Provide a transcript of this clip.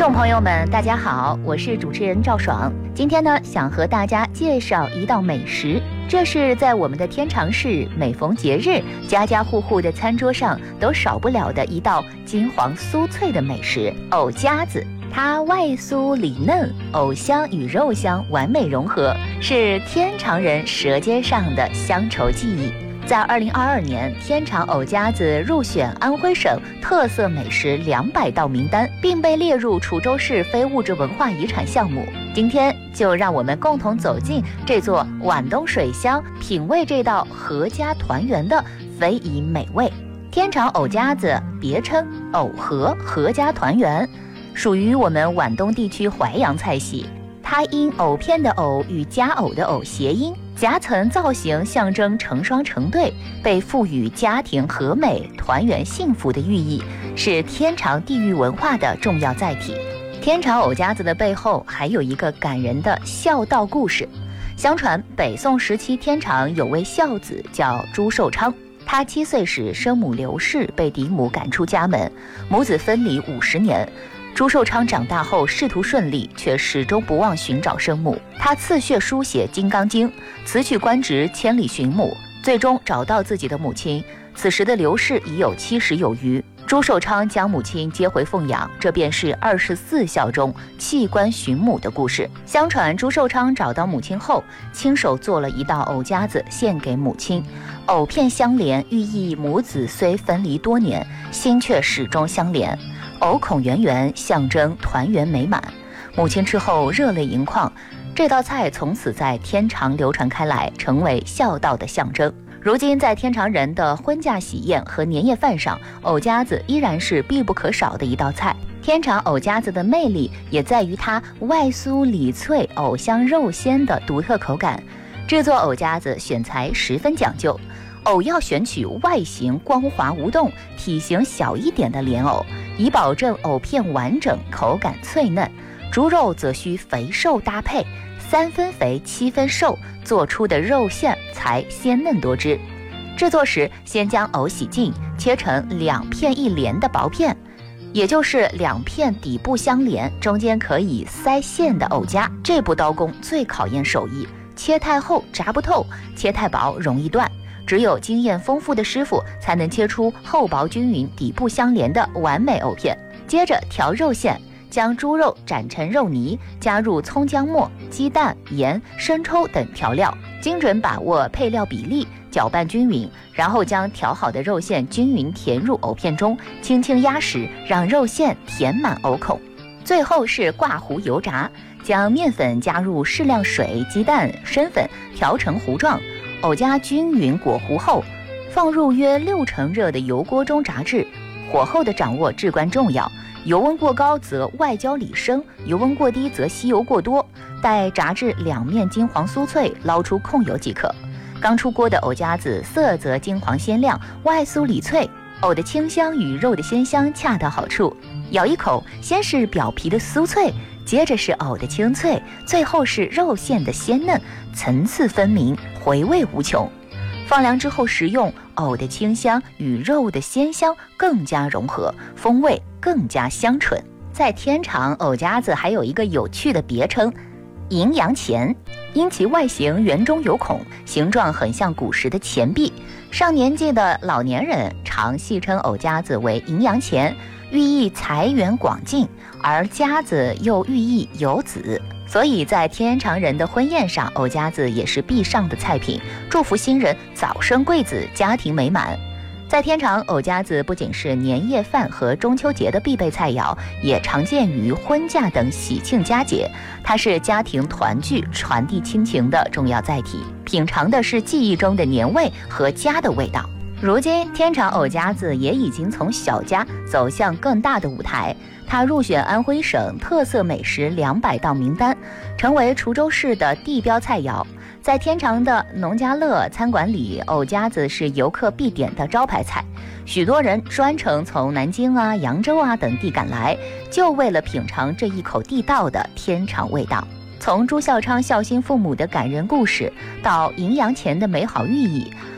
众朋友们，大家好，我是主持人赵爽。今天呢，想和大家介绍一道美食，这是在我们的天长市每逢节日，家家户户的餐桌上都少不了的一道金黄酥脆的美食——藕夹子。它外酥里嫩，藕香与肉香完美融合，是天长人舌尖上的乡愁记忆。在2022年，天长藕夹子入选安徽省特色美食200道名单，并被列入滁州市非物质文化遗产项目。今天就让我们共同走进这座皖东水乡，品味这道合家团圆的非遗美味。天长藕夹子别称藕合、合家团圆，属于我们皖东地区淮扬菜系。它因藕片的藕与夹藕的藕谐音，夹层造型象征成双成对，被赋予家庭和美、团圆幸福的寓意，是天长地域文化的重要载体。天长藕夹子的背后还有一个感人的孝道故事。相传北宋时期，天长有位孝子叫朱寿昌，他7岁时生母刘氏被嫡母赶出家门，母子分离50年。朱寿昌长大后仕途顺利，却始终不忘寻找生母。他刺血书写《金刚经》，辞去官职，千里寻母，最终找到自己的母亲。此时的刘氏已有70有余。朱寿昌将母亲接回奉养，这便是24孝中弃官寻母的故事。相传朱寿昌找到母亲后，亲手做了一道藕夹子献给母亲，藕片相连，寓意母子虽分离多年，心却始终相连。藕孔圆圆，象征团圆美满。母亲吃后热泪盈眶，这道菜从此在天长流传开来，成为孝道的象征。如今在天长人的婚嫁喜宴和年夜饭上，藕夹子依然是必不可少的一道菜。天长藕夹子的魅力也在于它外酥里脆、藕香肉鲜的独特口感。制作藕夹子选材十分讲究，藕要选取外形光滑无动、体型小一点的莲藕，以保证藕片完整、口感脆嫩。猪肉则需肥瘦搭配，3分肥7分瘦，做出的肉馅才鲜嫩多汁。制作时，先将藕洗净，切成2片1连的薄片，也就是2片底部相连，中间可以塞馅的藕夹。这步刀工最考验手艺，切太厚炸不透，切太薄容易断。只有经验丰富的师傅才能切出厚薄均匀、底部相连的完美藕片。接着调肉馅，将猪肉斩成肉泥，加入葱姜末、鸡蛋、盐、生抽等调料，精准把握配料比例，搅拌均匀，然后将调好的肉馅均匀填入藕片中，轻轻压实，让肉馅填满藕孔。最后是挂糊油炸，将面粉加入适量水、鸡蛋、生粉调成糊状，藕夹均匀裹糊后，放入约6成热的油锅中炸制。火候的掌握至关重要，油温过高则外焦里生，油温过低则吸油过多。待炸至2面金黄酥脆，捞出控油即可。刚出锅的藕夹子色泽金黄鲜亮，外酥里脆，藕的清香与肉的鲜香恰到好处。咬一口，先是表皮的酥脆，接着是藕的清脆，最后是肉馅的鲜嫩，层次分明，回味无穷。放凉之后食用，藕的清香与肉的鲜香更加融合，风味更加香醇。在天长，藕夹子还有一个有趣的别称——银阳钱，因其外形圆中有孔，形状很像古时的钱币。上年纪的老年人常戏称藕夹子为银阳钱，寓意财源广进，而夹子又寓意有子。所以在天长人的婚宴上，藕夹子也是必上的菜品，祝福新人早生贵子，家庭美满。在天长，藕夹子不仅是年夜饭和中秋节的必备菜肴，也常见于婚嫁等喜庆佳节。它是家庭团聚、传递亲情的重要载体，品尝的是记忆中的年味和家的味道。如今，天长藕夹子也已经从小家走向更大的舞台。它入选安徽省特色美食200道名单，成为滁州市的地标菜肴。在天长的农家乐餐馆里，藕夹子是游客必点的招牌菜，许多人专程从南京啊、扬州啊等地赶来，就为了品尝这一口地道的天长味道。从朱孝昌孝心父母的感人故事，到银阳钱的美好寓意，